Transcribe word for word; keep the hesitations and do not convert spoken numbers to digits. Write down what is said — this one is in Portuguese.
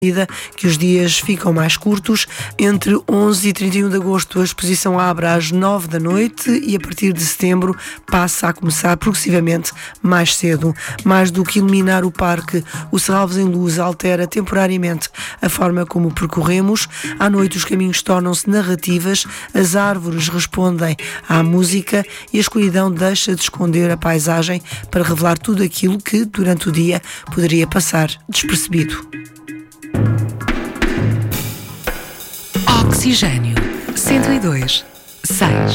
medida que os dias ficam mais curtos. Entre onze e trinta e um de agosto a exposição abre às nove da noite e a partir de setembro passa a começar progressivamente mais cedo. Mais do que iluminar o parque, o Serralves em Luz altera temporariamente a forma como percorremos. À noite os caminhos tornam-se narrativas, as árvores respondem à música e a escuridão deixa de esconder a paisagem para revelar tudo aquilo que durante o dia poderia passar despercebido. Oxigênio cento e dois, seis.